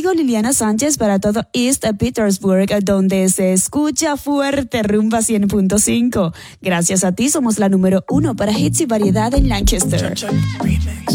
contigo Liliana Sánchez para todo East Petersburg, donde se escucha fuerte Rumba 100.5. Gracias a ti somos la número 1 para hits y variedad en Lancaster. Remix.